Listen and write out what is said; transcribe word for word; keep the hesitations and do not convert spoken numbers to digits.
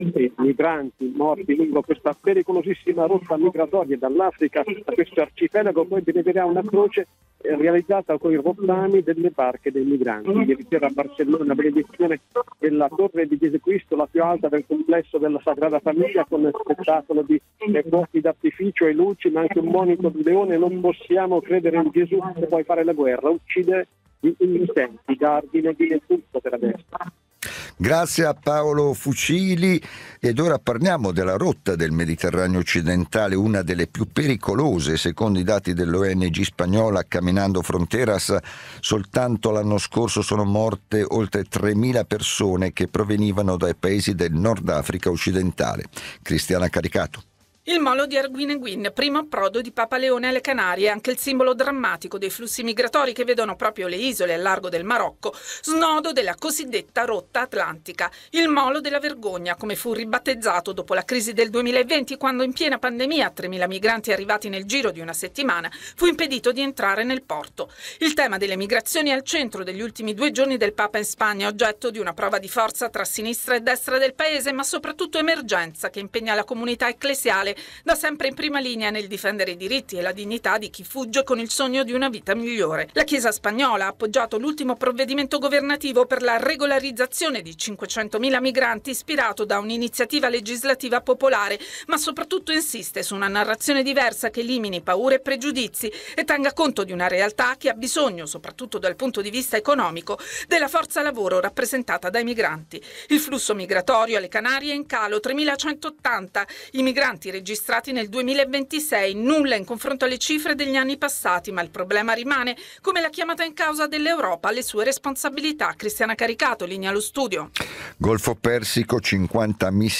migranti morti lungo questa pericolosissima rotta migratoria dall'Africa a questo arcipelago, poi benedirà una croce realizzata con i rottami delle barche dei migranti. Ieri sera a Barcellona la benedizione della torre di Gesù Cristo, la più alta del complesso della Sagrada Famiglia, con spettacolo di fuochi d'artificio e luci, ma anche un monito di leone. Non possiamo credere in Gesù che puoi fare la guerra, uccide gli innocenti, Gardine viene tutto per adesso. Grazie a Paolo Fucili. Ed ora parliamo della rotta del Mediterraneo occidentale, una delle più pericolose secondo i dati dell'O N G spagnola. Camminando Fronteras, soltanto l'anno scorso sono morte oltre tremila persone che provenivano dai paesi del Nord Africa occidentale. Cristiana Caricato. Il molo di Arguineguín, primo approdo di Papa Leone alle Canarie, anche il simbolo drammatico dei flussi migratori che vedono proprio le isole al largo del Marocco, snodo della cosiddetta rotta atlantica, il molo della vergogna, come fu ribattezzato dopo la crisi del duemilaventi, quando in piena pandemia a tremila migranti arrivati nel giro di una settimana fu impedito di entrare nel porto. Il tema delle migrazioni è al centro degli ultimi due giorni del Papa in Spagna, oggetto di una prova di forza tra sinistra e destra del paese, ma soprattutto emergenza che impegna la comunità ecclesiale da sempre in prima linea nel difendere i diritti e la dignità di chi fugge con il sogno di una vita migliore. La Chiesa spagnola ha appoggiato l'ultimo provvedimento governativo per la regolarizzazione di cinquecentomila migranti ispirato da un'iniziativa legislativa popolare, ma soprattutto insiste su una narrazione diversa che elimini paure e pregiudizi e tenga conto di una realtà che ha bisogno, soprattutto dal punto di vista economico, della forza lavoro rappresentata dai migranti. Il flusso migratorio alle Canarie è in calo, tremilacentottanta i migranti registrati nel duemilaventisei, nulla in confronto alle cifre degli anni passati, ma il problema rimane, come la chiamata in causa dell'Europa alle sue responsabilità. Cristiana Caricato, linea allo studio. Golfo Persico, cinquanta missili